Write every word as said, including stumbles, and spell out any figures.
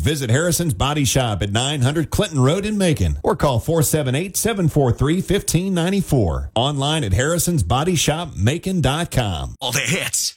visit Harrison's Body Shop at nine hundred Clinton Road in Macon or call four seven eight, seven four three, one five nine four. Online at harrisons body shop macon dot com. All the hits.